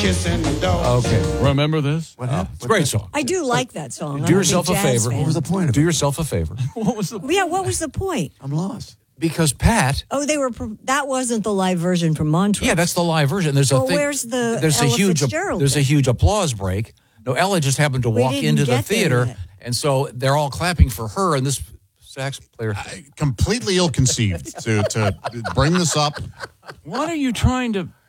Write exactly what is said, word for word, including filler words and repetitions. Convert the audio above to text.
kissing the door. Okay. Remember this? What happened? It's a great song. I do like that song. Do I'm yourself a big jazz favor. fan. What was the point of Do it? yourself a favor. What was the Yeah, what was the point? I'm lost. Because Pat, Oh, they were. That wasn't the live version from Montreux. yeah, that's the live version. There's a Well, thing. where's the there's a Ella huge Fitzgerald there's a bit? huge applause break. No, Ella just happened to We walk didn't into the get there theater, yet. and so they're all clapping for her, and this sax player. Completely ill-conceived to, to bring this up. What are you trying to?